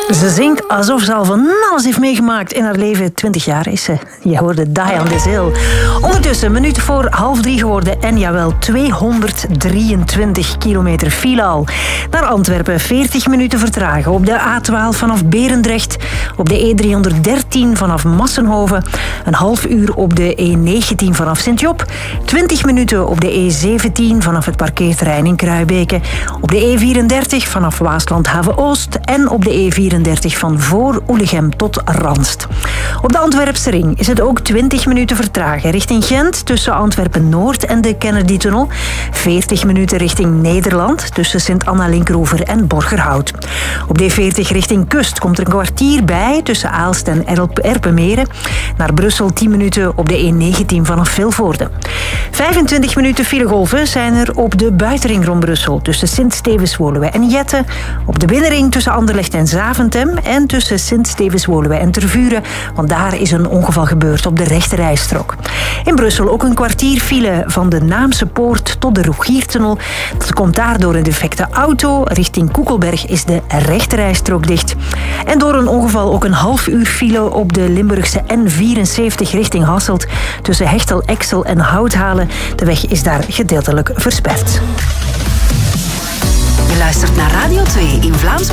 Ze zingt alsof ze al van alles heeft meegemaakt in haar leven. 20 jaar is ze. Je hoorde Die on This Hill. Ondertussen, minuut voor 2:30 geworden. En jawel, 223 kilometer file al. Naar Antwerpen, 40 minuten vertragen. Op de A12 vanaf Berendrecht. Op de E313 vanaf Massenhoven. Een half uur op de E19 vanaf Sint-Job. 20 minuten op de E17 vanaf het parkeerterrein in Kruibeke. Op de E34 vanaf Waasland-Haven-Oost. En op de E34 van voor Oelegem tot Ranst. Op de Antwerpse ring is het ook 20 minuten vertragen richting Gent tussen Antwerpen-Noord en de Kennedy-tunnel. 40 minuten richting Nederland tussen Sint-Anna-Linkroever en Borgerhout. Op de E40 richting Kust komt er een kwartier bij tussen Aalst en Erpenmeren. Naar Brussel 10 minuten op de E19 vanaf Vilvoorde. 25 minuten filegolven zijn er op de buitenring rond Brussel tussen Sint-Stevens-Woluwe en Jette. Op de binnenring tussen Anderlecht en Zaventem en tussen Sint-Stevens-Woluwe en Tervuren, want daar is een ongeval gebeurd op de rechterrijstrook. In Brussel ook een kwartier file van de Naamse Poort tot de Roegiertunnel. Dat komt daar door een defecte auto. Richting Koekelberg is de rechterrijstrook dicht. En door een ongeval ook een half uur file op de Limburgse N74 richting Hasselt tussen Hechtel, Exel en Houthalen. De weg is daar gedeeltelijk versperd. Je luistert naar Radio 2 in Vlaams.